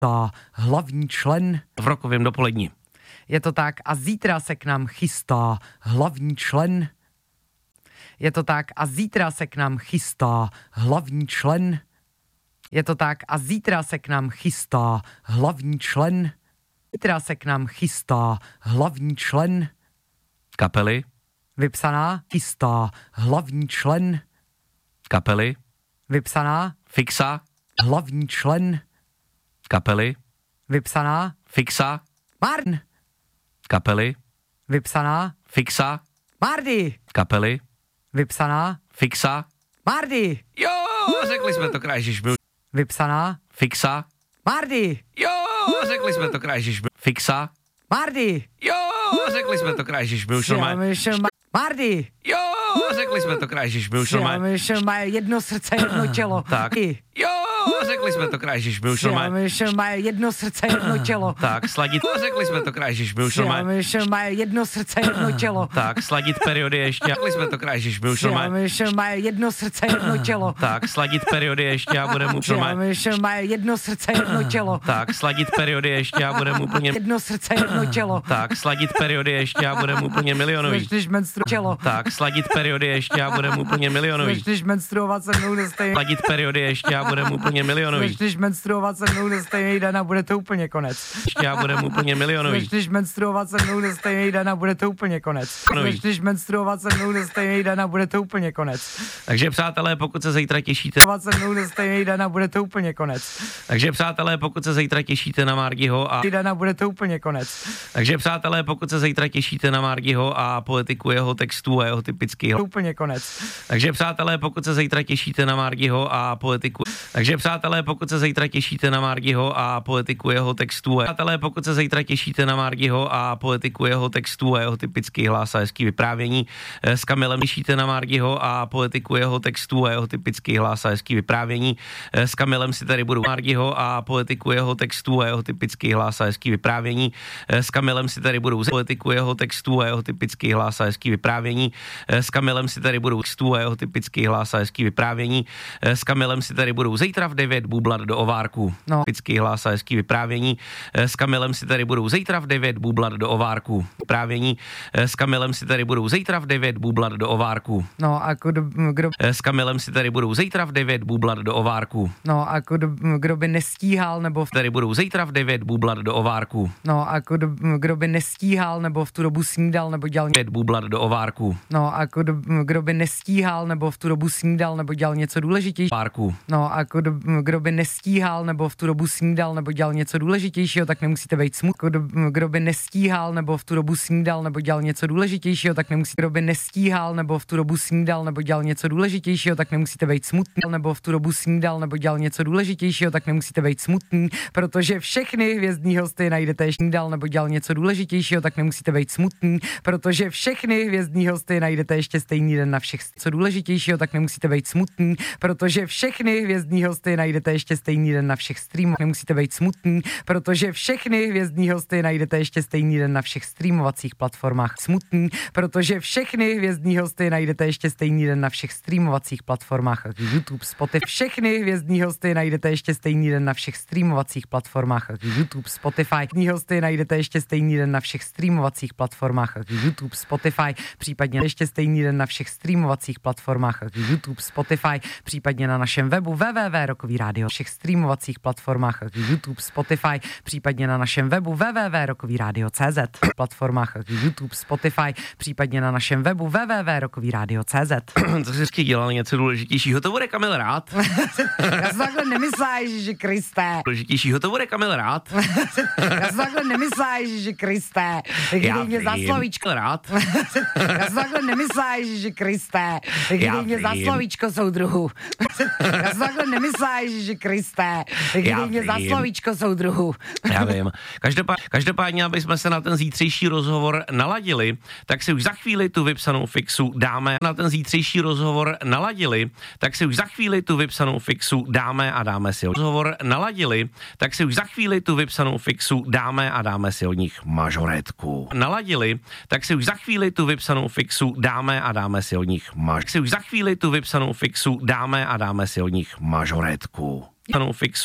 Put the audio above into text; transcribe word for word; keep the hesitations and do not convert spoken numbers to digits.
chystá hlavní člen v rokovém dopolední. Je to tak a zítra se k nám chystá hlavní člen. Je to tak a zítra se k nám chystá hlavní člen. Je to tak a zítra se k nám chystá hlavní člen. Zítra se k nám chystá hlavní člen. Kapely. Vypsaná, chystá hlavní člen. Kapely. Vypsaná. Fixa. Hlavní člen. Kapely. Vypsaná. Fixa. Marn. Kapely. Vypsaná. Fixa. Mardy. Kapely. Vypsaná. Fixa. Mardy. Jo, řekli jsme to krajžiš. Vypsaná. Fixa. Mardy. Jo, řekli jsme to krajžiš. Fixa. Mardy. Jo, řekli jsme to krajžiš. My už normálně. Mardy. Jo, řekli jsme to krajžiš. My už normálně. Má jedno srdce, jedno tělo. Tak. Jo, řekli jsme to krajžiš. My už normálně. Má jedno srdce, jedno tělo. Tak, sladit. Řekli jsme to krajžiš. My už normálně. Má jedno srdce, jedno tělo. Tak, sladit periody ještě. Řekli jsme to krajžiš. My už normálně. Má jedno srdce, jedno tělo. Tak, sladit periody ještě a budeme úplně. Má jedno srdce, jedno tělo. Tak, sladit periody ještě a budeme úplně. Jedno srdce, jedno tělo. Tak, sladit periody ještě a budeme úplně milionový. Tělo. Tak, sladit periody ještě a budeme úplně milionový. Začneš menstruovat se mnou stejný. Sladit periody ještě a budeme úplně milionový. Začneš menstruovat se mnou stejný den a bude to úplně konec. Ještě a budeme úplně milionový. Začneš menstruovat se mnou stejný den a bude to úplně konec. Začneš menstruovat se mnou stejný den a bude to úplně konec. Takže přátelé, pokud se zítra těšíte se mnou stejný den a bude to úplně konec. Takže přátelé, pokud se zítra těšíte na Margiho a den a bude to úplně konec. Takže přátelé, pokud se zítra těšíte na Margiho a poetiku jeho textů a jeho typických úplně konec. Takže přátelé, pokud se zítra těšíte na Margiho a poetiku Takže přátelé, pokud se zítra těšíte na Margiho a poetiku jeho textů Přátelé, pokud se zítra těšíte na Margiho a poetiku jeho textů a jeho typický hlas a hezký vyprávění s Kamilem těšíte na Margiho a poetiku jeho textů a jeho typický hlas a hezký vyprávění s Kamilem si tady budu Margiho a poetiku jeho textů a jeho typický hlas a hezký vyprávění s Kamilem si tady budu poetiku jeho textů a jeho typický hlas a hezký vyprávění s Kamilem si tady budou textů a jeho typický hlas a hezký vyprávění s Kamilem si tady budou zítra v devět bublat do ovárku. No. Typický hlas a hezký vyprávění s Kamilem si tady budou zítra v devět bublat do ovárku. Vyprávění s Kamilem si tady budou zítra v devět bublat do ovárku. No a kdo, kdo s Kamilem si tady budou zítra v devět bublat do ovárku. No a kdo, kdo by nestíhal nebo v... tady budou zítra v devět bublat do ovárku. No a kdo, kdo by nestíhal nebo v tu dobu snídal nebo dělal devět bublat do ovárku. No a kdo, kdo by nestíhal nebo v tu dobu snídal nebo dělal něco důležitějšího. Párku. No a kdo, kdo by nestíhal nebo v tu dobu snídal nebo dělal něco důležitějšího, tak nemusíte být smutný. Kdo, kdo by nestíhal nebo v tu dobu snídal nebo dělal něco důležitějšího, tak nemusíte. Kdo by nestíhal nebo v tu dobu snídal nebo dělal něco důležitějšího, tak nemusíte být smutný. Nebo v tu dobu snídal nebo dělal něco důležitějšího, tak nemusíte být smutný, protože všechny hvězdní hosty najdete snídal nebo dělal něco důležitějšího, tak nemusíte být smutný, protože všechny hvězdní hosty najdete ještě stejný den na všech. Co důležitějšího, tak nemusíte být smutný, protože všechny hvězdní hosty najdete ještě stejný den na všech streamech. Nemusíte být smutný, protože všechny hvězdní hosty najdete ještě stejný den na všech streamovacích platformách. Smutný, protože všechny hvězdní hosty najdete ještě stejný den na všech streamovacích platformách, jako YouTube, Spotify. Všechny hvězdní hosty najdete ještě stejný den na všech streamovacích platformách, jako YouTube, Spotify. Hvězdní hosty najdete ještě stejný den na všech streamovacích platformách, jako YouTube, Spotify, případně ještě stejný den na všech streamovacích platformách, jako YouTube, Spotify, případně na našem webu w w w tečka rokový rádio, všech streamovacích platformách, jako YouTube, Spotify, případně na našem webu w w w tečka rokový rádio tečka cé zet, platformách jako YouTube, Spotify, případně na našem webu w w w tečka rokový rádio tečka cé zet. Co jsi vždycky dělal něco důležitějšího, to bude Kamil rád. Já jsem takhle nemyslel, Ježíši Kriste. Důležitějšího, to bude Kamil rád. Já jsem takhle nemyslel, Ježíši Kriste. Dej mě za slovíčko. Rád. Já jsem takhle nemyslel, Ježíši Kriste. Dej mě za slovíčko, soudruhu. Já jsem takhle nemyslel, Ježíši Kriste. Dej mě za slovíčko, soudruhu. Já vím. Každopádně, každopádně, aby jsme se na ten zítřejší rozhovor naladili, tak si už za chvíli tu vypsanou fixu dáme. Na ten zítřejší rozhovor naladili, tak si už za chvíli tu vypsanou fixu dáme a dáme si rozhovor naladili, tak si už za chvíli tu vypsanou fixu dáme a dáme si od nich mažoretku. Naladili, tak si už za chvíli tu vypsanou fixu dáme a dáme si od nich maž. Si už za chvíli tu vypsanou fixu dáme a dáme si od nich mažoretku. Vypsanou fixu